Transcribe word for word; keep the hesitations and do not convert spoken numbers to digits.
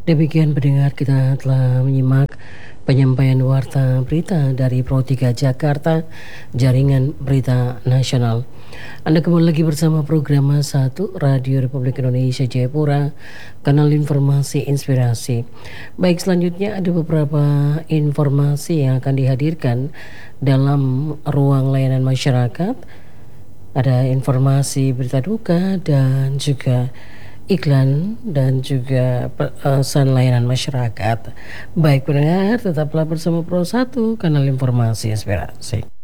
Demikian pendengar, kita telah menyimak penyampaian warta berita dari Pro tiga Jakarta, Jaringan Berita Nasional. Anda kembali lagi bersama program satu Radio Republik Indonesia Jayapura, kanal informasi inspirasi. Baik, selanjutnya ada beberapa informasi yang akan dihadirkan dalam ruang layanan masyarakat. Ada informasi berita duka dan juga iklan dan juga pesan layanan masyarakat. Baik pendengar, tetaplah bersama Pro satu, kanal informasi inspirasi.